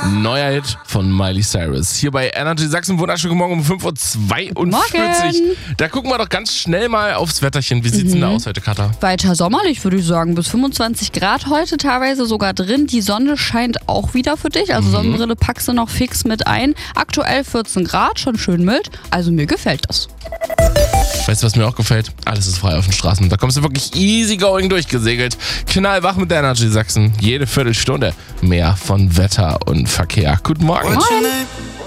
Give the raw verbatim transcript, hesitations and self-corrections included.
Neuer Hit von Miley Cyrus. Hier bei Energy Sachsen, wunderschönen Morgen um fünf Uhr zweiundvierzig. Morgen. Da gucken wir doch ganz schnell mal aufs Wetterchen. Wie sieht's mhm. denn da aus heute, Katha? Weiter sommerlich, würde ich sagen. Bis fünfundzwanzig Grad heute teilweise sogar drin. Die Sonne scheint auch wieder für dich. Also mhm. Sonnenbrille packst du noch fix mit ein. Aktuell vierzehn Grad, schon schön mild. Also mir gefällt das. Weißt du, was mir auch gefällt? Alles ist frei auf den Straßen. Da kommst du wirklich easygoing durchgesegelt. Knallwach mit der Energy Sachsen. Jede Viertelstunde mehr von Wetter und Verkehr. Guten Morgen. Moin.